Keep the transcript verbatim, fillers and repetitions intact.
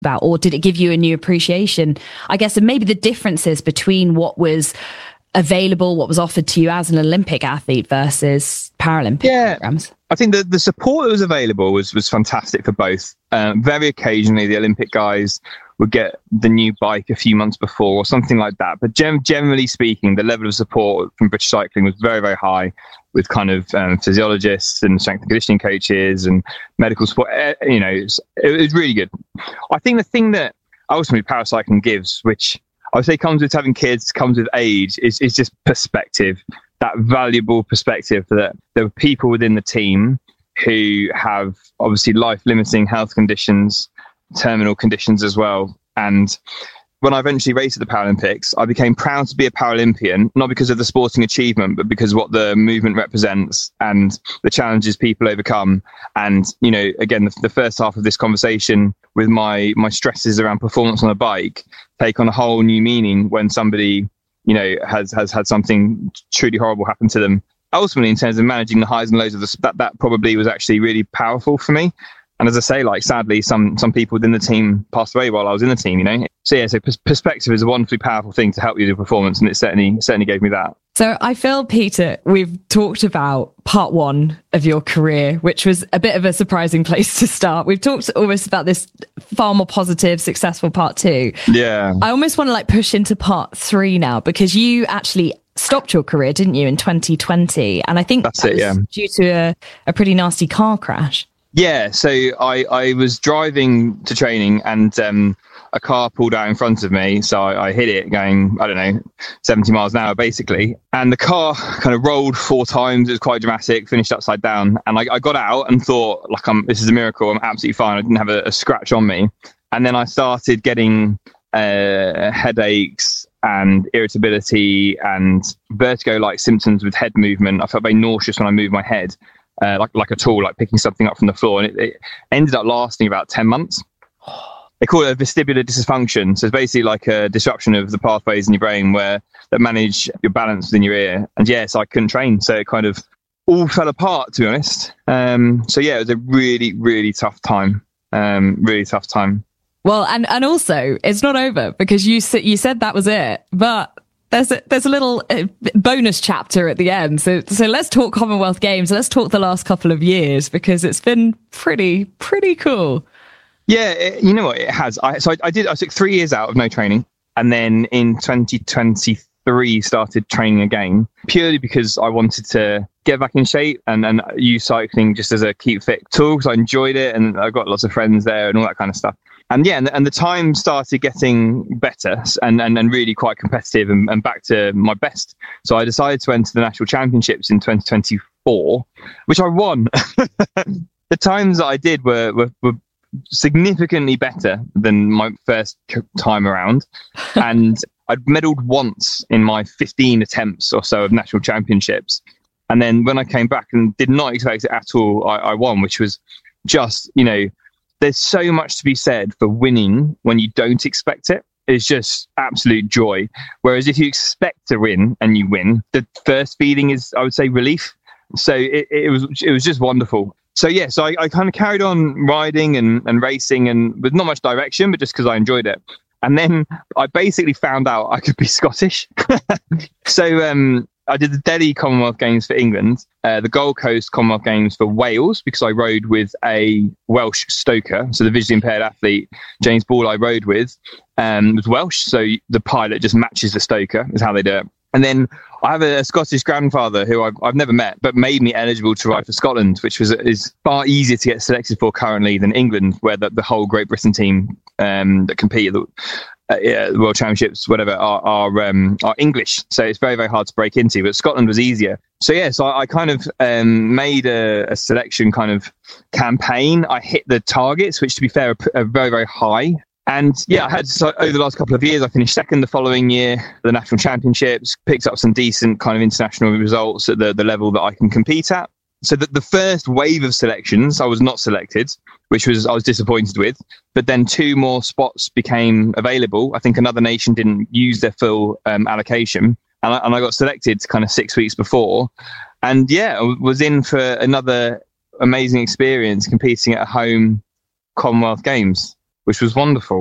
about, or did it give you a new appreciation, I guess, and maybe the differences between what was available, what was offered to you as an Olympic athlete versus Paralympic yeah, programs? I think the, the support that was available was, was fantastic for both. Um, very occasionally, the Olympic guys would get the new bike a few months before or something like that. But gem- generally speaking, the level of support from British Cycling was very, very high, with kind of um, physiologists and strength and conditioning coaches and medical support. Uh, you know, it was, it was really good. I think the thing that ultimately paracycling gives, which I would say comes with having kids, comes with age, is, is just perspective. That valuable perspective that there are people within the team who have obviously life-limiting health conditions, terminal conditions as well. And when I eventually raced at the Paralympics, I became proud to be a Paralympian, not because of the sporting achievement, but because of what the movement represents and the challenges people overcome. And, you know, again, the, the first half of this conversation with my my stresses around performance on a bike take on a whole new meaning when somebody, you know, has has had something truly horrible happen to them. Ultimately, in terms of managing the highs and lows of the, that, that probably was actually really powerful for me. And as I say, like, sadly, some some people within the team passed away while I was in the team, you know. So yeah, so pers- perspective is a wonderfully powerful thing to help you do performance, and it certainly certainly gave me that. So I feel, Peter, we've talked about part one of your career, which was a bit of a surprising place to start. We've talked almost about this far more positive, successful part two. Yeah. I almost want to like push into part three now, because you actually stopped your career, didn't you, in twenty twenty? And I think that's that it, was yeah. due to a, a pretty nasty car crash. Yeah, so I, I was driving to training and um, a car pulled out in front of me. So I, I hit it going, I don't know, seventy miles an hour, basically. And the car kind of rolled four times. It was quite dramatic, finished upside down. And I, I got out and thought, like, I'm, this is a miracle. I'm absolutely fine. I didn't have a, a scratch on me. And then I started getting uh, headaches and irritability and vertigo-like symptoms with head movement. I felt very nauseous when I moved my head. Uh, like like a tool, like picking something up from the floor. And it, it ended up lasting about ten months. They call it a vestibular dysfunction. So it's basically like a disruption of the pathways in your brain where that manage your balance within your ear. And yes, I couldn't train. So it kind of all fell apart, to be honest. Um, so yeah, it was a really, really tough time. Um, really tough time. Well, and, and also it's not over, because you, you said that was it, but There's a, there's a little uh, bonus chapter at the end. So so let's talk Commonwealth Games. Let's talk the last couple of years, because it's been pretty, pretty cool. Yeah, it, you know what? It has. I, so I, I did, I took three years out of no training. And then in twenty twenty-three started training again, purely because I wanted to get back in shape and, and use cycling just as a keep fit tool, because I enjoyed it. And I got lots of friends there and all that kind of stuff. And yeah, and, and the time started getting better and, and, and really quite competitive and, and back to my best. So I decided to enter the national championships in twenty twenty-four, which I won. The times that I did were, were, were significantly better than my first time around. And I'd medalled once in my fifteen attempts or so of national championships. And then when I came back and did not expect it at all, I, I won, which was just, you know, there's so much to be said for winning when you don't expect it. It's just absolute joy. Whereas if you expect to win and you win, the first feeling is, I would say, relief. So it, it was it was just wonderful. So yeah, so I, I kind of carried on riding and, and racing, and with not much direction, but just because I enjoyed it. And then I basically found out I could be Scottish. So um, I did the Delhi Commonwealth Games for England, uh, the Gold Coast Commonwealth Games for Wales, because I rode with a Welsh stoker. So the visually impaired athlete, James Ball, I rode with, um, was Welsh. So the pilot just matches the stoker, is how they do it. And then I have a, a Scottish grandfather who I've, I've never met, but made me eligible to ride for Scotland, which was is far easier to get selected for currently than England, where the, the whole Great Britain team um, that compete at the, uh, yeah, the World Championships, whatever, are are, um, are English. So it's very, very hard to break into, but Scotland was easier. So yeah, so I, I kind of um, made a, a selection kind of campaign. I hit the targets, which to be fair are, are very, very high. And yeah, I had so over the last couple of years, I finished second the following year, the national championships, picked up some decent kind of international results at the, the level that I can compete at. So that the first wave of selections, I was not selected, which was I was disappointed with. But then two more spots became available. I think another nation didn't use their full um, allocation, and I, and I got selected kind of six weeks before. And yeah, I was in for another amazing experience competing at a home Commonwealth Games. which was wonderful.